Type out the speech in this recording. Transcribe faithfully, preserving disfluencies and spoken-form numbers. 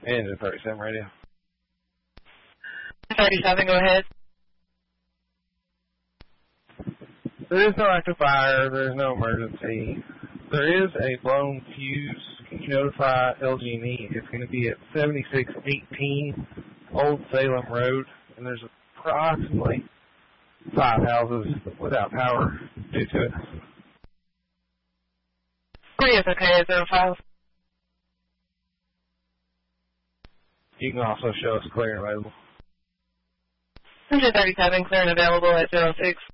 Engine thirty-seven radio. thirty-seven, go ahead. There is no active fire. There is no emergency. There is a blown fuse. Can you notify L G and E? It's going to be at seventy-six eighteen Old Salem Road, and there's approximately five houses without power due to it. Three is okay at zero five. You can also show us clear and available. Engine thirty-seven, clear and available at zero six.